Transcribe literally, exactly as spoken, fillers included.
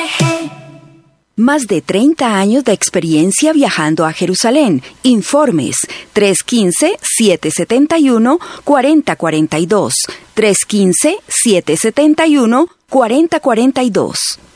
Más de treinta años de experiencia viajando a Jerusalén. Informes tres uno cinco, siete siete uno, cuatro cero cuatro dos. tres uno cinco, siete siete uno, cuatro cero cuatro dos.